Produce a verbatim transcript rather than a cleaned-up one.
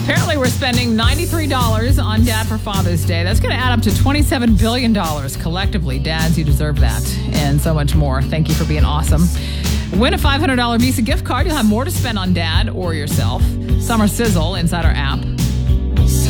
apparently we're spending ninety-three dollars on Dad for Father's Day. That's going to add up to twenty-seven billion dollars collectively. Dads, you deserve that and so much more. Thank you for being awesome. Win a five hundred dollars Visa gift card. You'll have more to spend on Dad or yourself. Summer Sizzle inside our app.